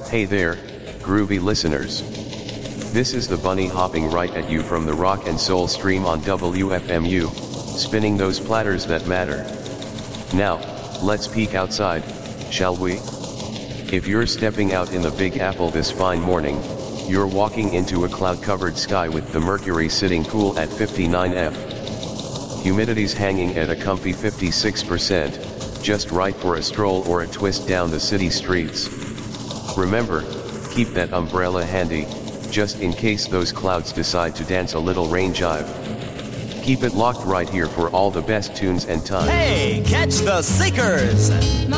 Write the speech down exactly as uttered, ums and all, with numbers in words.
Hey there, groovy listeners. This is the bunny hopping right at you from the rock and soul stream on W F M U, spinning those platters that matter. Now, let's peek outside, shall we? If you're stepping out in the Big Apple this fine morning, you're walking into a cloud-covered sky with the mercury sitting cool at fifty-nine Fahrenheit. Humidity's hanging at a comfy fifty-six percent, just right for a stroll or a twist down the city streets. Remember, keep that umbrella handy, just in case those clouds decide to dance a little rain jive. Keep it locked right here for all the best tunes and time. Hey, catch the Seekers!